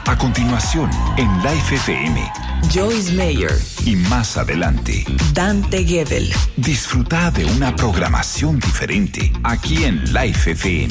A continuación, en Life FM. Joyce Meyer. Y más adelante, Dante Gebel. Disfruta de una programación diferente aquí en Life FM.